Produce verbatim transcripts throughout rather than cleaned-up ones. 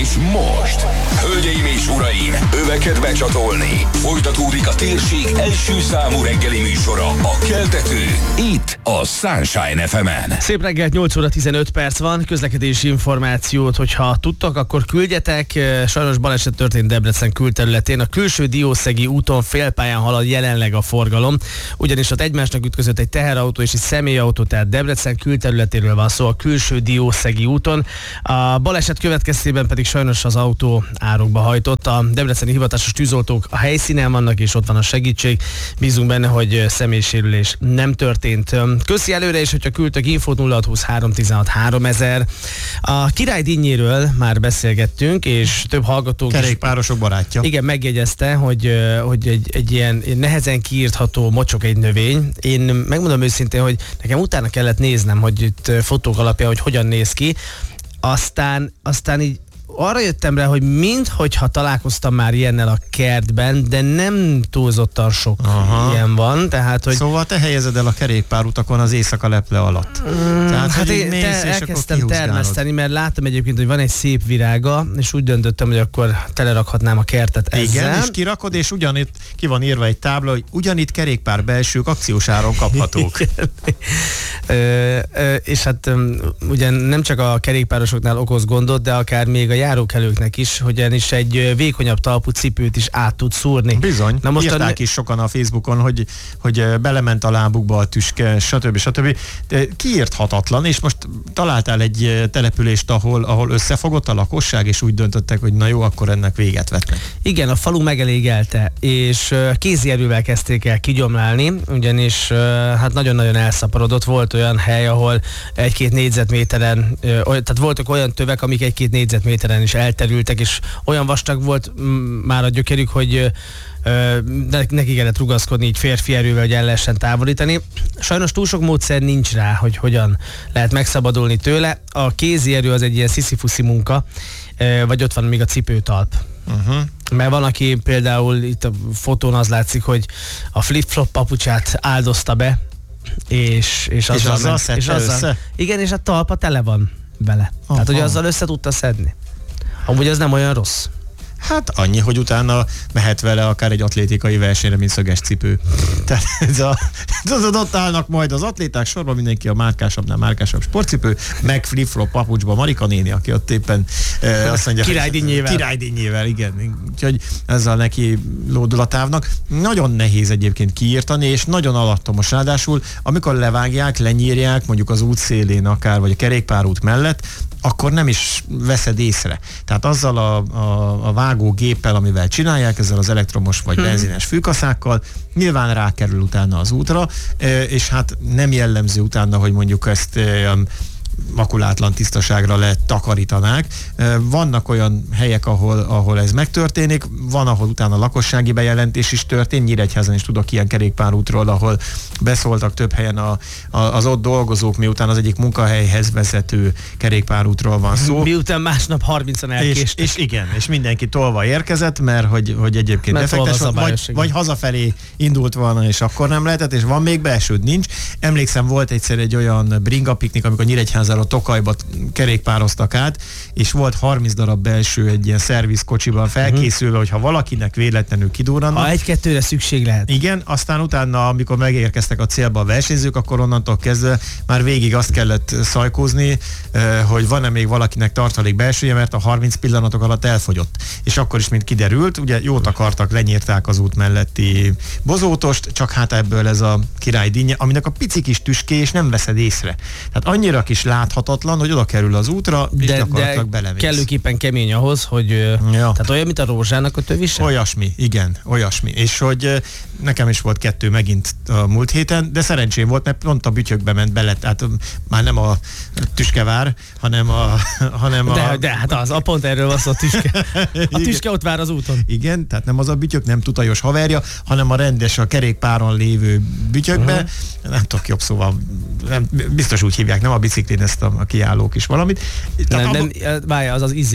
És most, hölgyeim és uraim, öveket becsatolni. Folytatódik a térség első számú reggeli műsora, a Keltető, itt a Sunshine ef emen. Szép reggelt, nyolc óra tizenöt perc van, közlekedési információt, hogyha tudtak, akkor küldjetek. Sajnos baleset történt Debrecen külterületén. A külső Diószegi úton félpályán halad jelenleg a forgalom, ugyanis ott egymásnak ütközött egy teherautó és egy személyautó, tehát Debrecen külterületéről van szó a külső Diószegi úton. A baleset következtében pedig sajnos az autó árokba hajtott. A debreceni hivatásos tűzoltók a helyszínen vannak, és ott van a segítség. Bízunk benne, hogy személysérülés nem történt. Köszi előre is, hogyha küldtök infót nulla hat huszonhárom tizenhat háromezer. A Király dinnyéről már beszélgettünk, és több hallgatók kerékpárosok barátja. Igen, megjegyezte, hogy, hogy egy, egy ilyen nehezen kiírtható mocsok egy növény. Én megmondom őszintén, hogy nekem utána kellett néznem, hogy itt fotók alapján, hogy hogyan néz ki. Aztán, aztán így arra jöttem rá, hogy minthogyha találkoztam már ilyennel a kertben, de nem túlzottan sok Aha. ilyen van. Tehát, hogy... Szóval te helyezed el a kerékpárutakon az éjszaka leple alatt. Mm, tehát, hát én mész, elkezdtem termeszteni, mert láttam egyébként, hogy van egy szép virága, és úgy döntöttem, hogy akkor telerakhatnám a kertet ezzel. Igen, és kirakod, és ugyanitt ki van írva egy tábla, hogy ugyanitt kerékpár belsők akciós áron kaphatók. ö, ö, és hát ugyan nem csak a kerékpárosoknál okoz gondot, de akár még a járókelőknek is, hogyanis egy vékonyabb talpú cipőt is át tud szúrni. Bizony, na most írták a... is sokan a Facebookon, hogy, hogy belement a lábukba a tüske, stb. stb. De kiírthatatlan, és most találtál egy települést, ahol, ahol összefogott a lakosság, és úgy döntöttek, hogy na jó, akkor ennek véget vetnek. Igen, a falu megelégelte, és kézi erővel kezdték el kigyomlálni, ugyanis hát nagyon-nagyon elszaporodott. Volt olyan hely, ahol egy-két négyzetméteren, tehát voltak olyan tövek, amik egy-két négyzetméteren is elterültek, és olyan vastag volt m- már a gyökerük, hogy ö, neki kellett rugaszkodni így férfi erővel, hogy el lehessen távolítani. Sajnos túl sok módszer nincs rá, hogy hogyan lehet megszabadulni tőle. A kézi erő az egy ilyen sziszifuszi munka, ö, vagy ott van még a cipőtalp. Uh-huh. Mert van, aki például itt a fotón az látszik, hogy a flip-flop papucsát áldozta be, és, és azzal, és azzal ment, szedte és azzal, össze? Igen, és a talpa tele van vele. Aha. Tehát, hogy azzal össze tudta szedni. Amúgy ez nem olyan rossz. Hát annyi, hogy utána mehet vele akár egy atlétikai versenyre, mint szöges cipő. Tehát ez a, ez ott állnak majd az atléták sorban, mindenki a márkásabbnál márkásabb sportcipő, meg flip-flop papucsba Marika néni, aki ott éppen e, azt mondja, királydinnyével. Királydinnyével, igen. Úgyhogy ezzel neki lódul a távnak. Nagyon nehéz egyébként kiírtani, és nagyon alattomos. Ráadásul, amikor levágják, lenyírják, mondjuk az útszélén akár, vagy a kerékpárút mellett, akkor nem is veszed észre. Tehát azzal a, a, a vágógéppel, amivel csinálják, ezzel az elektromos vagy hmm. benzines fűkaszákkal, nyilván rákerül utána az útra, és hát nem jellemző utána, hogy mondjuk ezt makulátlan tisztaságra letakarítanák. Vannak olyan helyek, ahol, ahol ez megtörténik, van, ahol utána lakossági bejelentés is történt, Nyíregyházan is tudok ilyen kerékpárútról, ahol beszóltak több helyen a, a, az ott dolgozók, miután az egyik munkahelyhez vezető kerékpárútról van szó. Miután másnap harmincan elkéstek. És, és igen, és mindenki tolva érkezett, mert hogy, hogy egyébként mert defektes van, vagy, vagy hazafelé indult volna, és akkor nem lehetett, és van még belsőd, nincs. Emlékszem, volt egyszer egy olyan bringa piknik, amikor Nyíregyházan a Tokajba kerékpároztak át, és volt harminc darab belső egy ilyen szervizkocsiban felkészülve, hogyha valakinek véletlenül kidurrannak. Ha egy-kettőre szükség lehet. Igen, aztán utána, amikor megérkeztek a célba a versenyzők, akkor onnantól kezdve már végig azt kellett szajkózni, hogy van-e még valakinek tartalék belsője, mert a harminc pillanatok alatt elfogyott. És akkor is, mint kiderült, ugye jót akartak, lenyírták az út melletti bozótost, csak hát ebből ez a Király dinnye, aminek a pici kis tüské, és nem veszed észre. Tehát annyira kis láthatatlan, hogy oda kerül az útra, és de, gyakorlatilag belemész. Kellőképpen kemény ahhoz, hogy ja. Tehát olyan, mint a rózsának a tövise? Olyasmi, igen, olyasmi. És hogy nekem is volt kettő megint a múlt héten, de szerencsém volt, mert pont a bütyökbe ment bele, tehát már nem a tüskevár, hanem a... Hanem a de, de hát az, a pont erről van szó, a tüske. A tüske ott vár az úton. Igen, tehát nem az a bütyök, nem tutajos haverja, hanem a rendes, a kerékpáron lévő bütyökbe. Uh-huh. Nem tudok jobb szóval, nem, biztos úgy hívják, nem a biciklin ezt a, a kiállók is valamit. Nem, nem, várja, az az izé.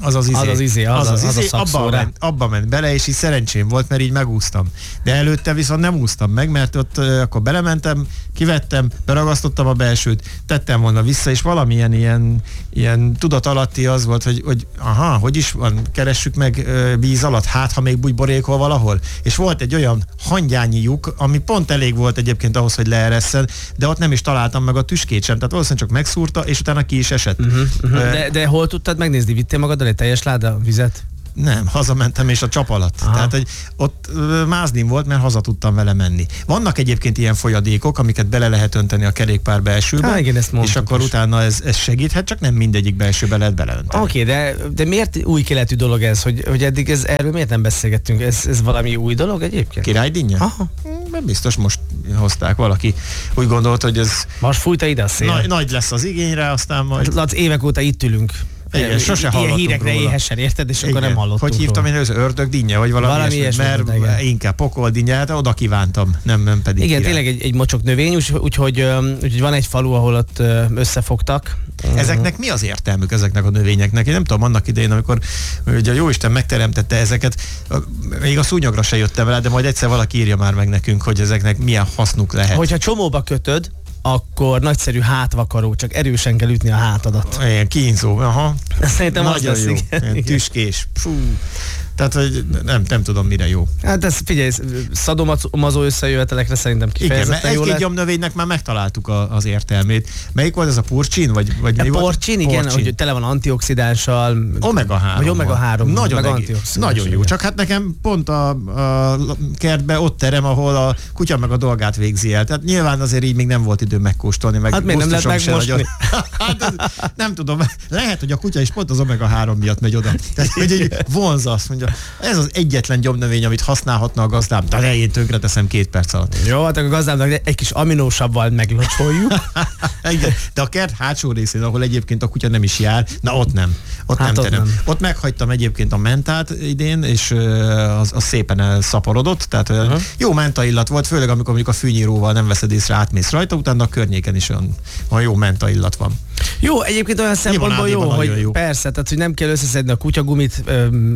Az az izé. Az az izé, az, az, az, az, az a abba ment, abba ment bele, és így szerencsém volt, mert így megúsztam. De előtte viszont nem úsztam meg, mert ott uh, akkor belementem, kivettem, beragasztottam a belsőt, tettem volna vissza, és valamilyen ilyen, ilyen tudat alatti az volt, hogy, hogy aha, hogy is van, keressük meg uh, víz alatt, hát ha még bugyborékol valahol. És volt egy olyan hangyányi lyuk, ami pont elég volt egyébként ahhoz, hogy leeresszen, de ott nem is találtam meg a tüskét sem, tehát valószínűleg csak megszúrta, és utána ki is esett. Uh-huh, uh-huh. Uh, de, de hol tudtad megnézni? Vittél magaddal egy teljes láda vizet? Nem, hazamentem és a csap alatt. Aha. Tehát, hogy ott máznim volt, mert haza tudtam vele menni. Vannak egyébként ilyen folyadékok, amiket bele lehet önteni a kerékpár belsőbe, Há, igen, ezt és akkor is. Utána ez, ez segíthet, csak nem mindegyik belsőbe lehet beleönteni. Oké, okay, de, de miért új keletű dolog ez, hogy, hogy eddig ez, erről miért nem beszélgettünk? Ez, ez valami új dolog egyébként? Királydinnye? Aha. Biztos most hozták, valaki úgy gondolt, hogy ez... Most fújta ide a szél. Nagy, nagy lesz az igényre, aztán majd... Hát, évek óta itt ülünk. Igen, sose hallottunk ilyen hírekre róla. éhesen, érted? És igen. akkor nem hallottunk Hogy hívtam róla. Én először ördögdinnye, vagy valami, valami ilyesmi, mert volt, inkább pokoldinnye, hát oda kívántam, nem, nem pedig igen, király. tényleg egy, egy mocsok növény, úgyhogy úgy, úgy, úgy, van egy falu, ahol ott összefogtak. Ezeknek mi az értelmük, ezeknek a növényeknek? Én nem tudom, annak idején, amikor ugye a Jóisten megteremtette ezeket, még a szúnyogra se jöttem vele, de majd egyszer valaki írja már meg nekünk, hogy ezeknek milyen hasznuk lehet. Hogyha csomóba kötöd, akkor nagyszerű hátvakaró, csak erősen kell ütni a hátadat. Ilyen kínzó, aha. Szerintem az lesz, jó. Igen. Tüskés. Fú. Tehát, hogy nem, nem tudom, mire jó. Hát ez, figyelj, szadomazó összejövetelekre szerintem kifejezetten jó lett. Egy-két gyomnövénynek már megtaláltuk a, az értelmét. Melyik volt ez a purcsin? Vagy, vagy a mi porcsin, volt? igen, Porcsin. hogy tele van antioxidánssal. omega három. Vagy omega három. Nagyon, meg egész, nagyon jó. Csak hát nekem pont a, a kertben ott terem, ahol a kutya meg a dolgát végzi el. Tehát nyilván azért így még nem volt idő megkóstolni. Meg hát miért nem lehet megmosni? Hát ez, nem tudom, lehet, hogy a kutya is pont az omega három miatt megy oda. Tehát, hogy egy vonza, azt mondja, ez az egyetlen gyomnövény, amit használhatna a gazdám, de le, én tönkre teszem két perc alatt. Jó, hát a gazdámnak egy kis aminósabbal meglocsoljuk. Igen, de a kert hátsó részén, ahol egyébként a kutya nem is jár, na ott nem. Ott hát nem, ott, nem. Ott meghagytam egyébként a mentát idén, és az, az szépen elszaporodott, tehát uh-huh. jó menta illat volt, főleg amikor mondjuk a fűnyíróval nem veszed észre, átmész rajta, utána a környéken is olyan, olyan jó menta illat van. Jó, egyébként olyan szempontból jó, hogy jó. Persze, tehát hogy nem kell összeszedni a kutyagumit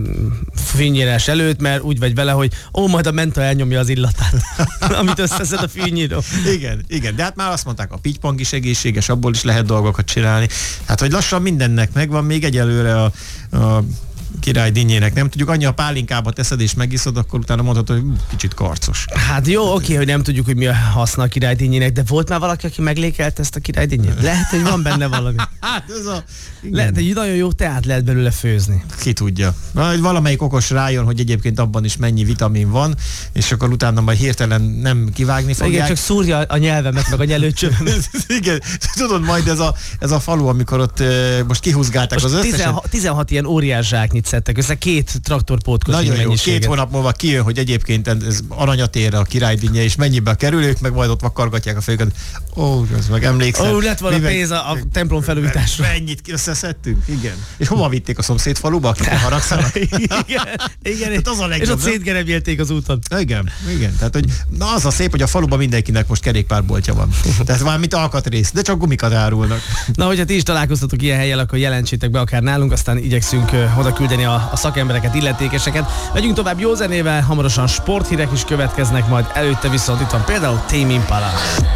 fűnyírás előtt, mert úgy vagy vele, hogy ó, majd a menta elnyomja az illatát, amit összeszed a fűnyíró. Igen, igen, de hát már azt mondták, a pittypang is egészséges, abból is lehet dolgokat csinálni. Hát, hogy lassan mindennek megvan, még egyelőre a, a királydinnjének nem tudjuk, annyi a pálinkába teszed és megiszod, akkor utána mondhatod, hogy kicsit karcos. Hát jó, oké, hogy nem tudjuk, hogy mi a haszna a királydinnjének, de volt már valaki, aki meglékelt ezt a királydinnjét? Lehet, hogy van benne valami. Hát ez a... Lehet, hogy nagyon jó teát lehet belőle főzni. Ki tudja. Valamelyik okos rájön, hogy egyébként abban is mennyi vitamin van, és akkor utána majd hirtelen nem kivágni fogják. Igen, csak szúrja a nyelvemet, meg a nyelőcsövemet. Igen, tudod, majd ez a, ez a falu, amikor ott most kihúzgálták most az összeset. tizenhat ilyen óriás zsáknyit szedtek össze, két traktorpótkocsi nagyon jó, két hónap múlva kijön, hogy egyébként ez aranyatérre a királydinnye, és mennyibe kerül, ők meg majd ott vakargatják a fejüket. Ó, ez meg emlékszel. Ó, lett volna pénz a, a templom felújításra. Mennyit összeszedtünk? Igen. És hova vitték a szomszéd faluba, akik haragszanak? Igen, igen. Az a és ott szétgerebélték az úton. Igen, igen. Tehát, hogy na az a szép, hogy a faluban mindenkinek most kerékpárboltja van. Tehát valamit alkatrész, de csak gumikat árulnak. Na, hogyha ti is találkoztatok ilyen helyen, akkor jelentsétek be akár nálunk, aztán igyekszünk uh, oda küldeni a, a szakembereket, illetékeseket. Megyünk tovább jó zenével, hamarosan sporthírek is következnek, majd előtte viszont itt van például Tame Impala.